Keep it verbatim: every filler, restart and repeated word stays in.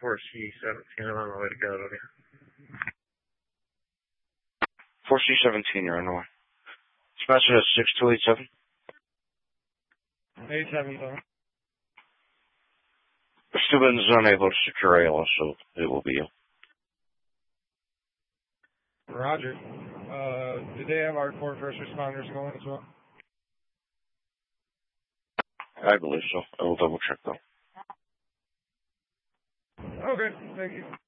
four C seventeen, I'm on my way to go, okay? four C seventeen, you're on the way. Dispatcher is six two eight seven. eight seven seven. The student is unable to secure A L S, so it will be you. Roger. Uh, did they have our four first responders going as well? I believe so. I will double check though. Okay, thank you.